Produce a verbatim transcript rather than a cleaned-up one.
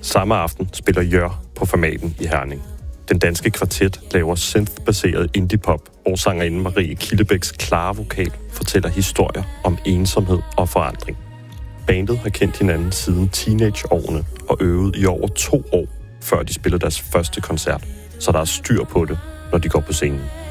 Samme aften spiller Jør på Formaten i Herning. Den danske kvartet laver synth-baseret indie-pop, hvor sangerinden Marie Kildebæks klare vokal fortæller historier om ensomhed og forandring. Bandet har kendt hinanden siden teenageårene og øvet i over to år, før de spiller deres første koncert, så der er styr på det, når de går på scenen.